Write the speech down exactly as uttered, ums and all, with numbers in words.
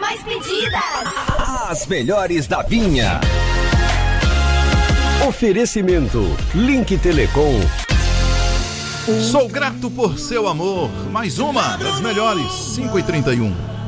mais pedidas. As melhores da Vinha. Oferecimento Link Telecom. Sou grato por seu amor. Mais uma das melhores. cinco e trinta e um.